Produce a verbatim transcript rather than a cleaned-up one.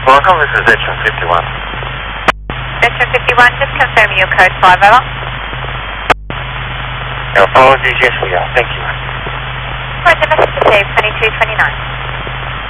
Welcome, this is Veteran fifty-one. Veteran fifty-one, just confirming your code five over. Apologies, yes we are. Thank you.